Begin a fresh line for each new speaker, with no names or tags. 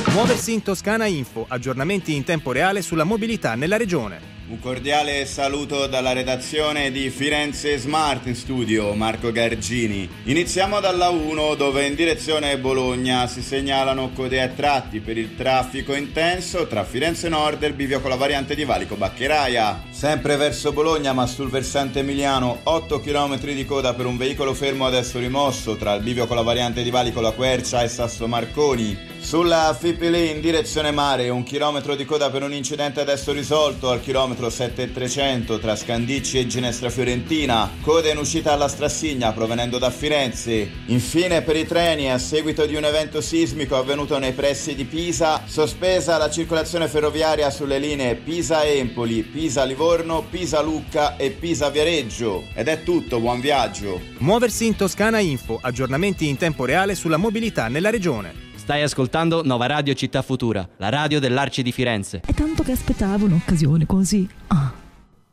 Muoversi in Toscana Info, aggiornamenti in tempo reale sulla mobilità nella regione.
Un cordiale saluto dalla redazione di Firenze Smart in studio, Marco Gargini. Iniziamo dalla 1 dove in direzione Bologna si segnalano code a tratti per il traffico intenso tra Firenze Nord e il bivio con la variante di Valico Baccheraia. Sempre verso Bologna ma sul versante emiliano 8 km di coda per un veicolo fermo adesso rimosso tra il bivio con la variante di Valico La Quercia e Sasso Marconi. Sulla Fipili in direzione mare 1 chilometro di coda per un incidente adesso risolto al chilometro 7300 tra Scandicci e Ginestra Fiorentina, coda in uscita alla Strassigna provenendo da Firenze. Infine per i treni, a seguito di un evento sismico avvenuto nei pressi di Pisa, sospesa la circolazione ferroviaria sulle linee Pisa-Empoli, Pisa-Livorno, Pisa-Lucca e Pisa-Viareggio. Ed è tutto, buon viaggio.
Muoversi in Toscana Info, aggiornamenti in tempo reale sulla mobilità nella regione.
Stai ascoltando Nova Radio Città Futura, la radio dell'Arci di Firenze.
È tanto che aspettavo un'occasione così.